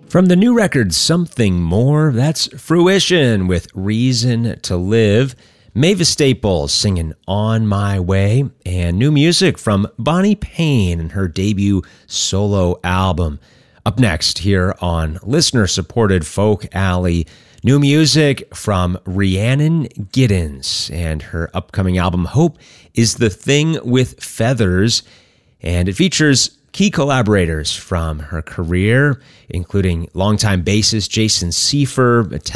From the new record, Something More, that's Fruition with Reason to Live. Mavis Staples singing On My Way, and new music from Bonnie Payne and her debut solo album. Up next here on listener-supported Folk Alley, new music from Rhiannon Giddens, and her upcoming album Hope is the Thing with Feathers, and it features key collaborators from her career, including longtime bassist Jason Seifer,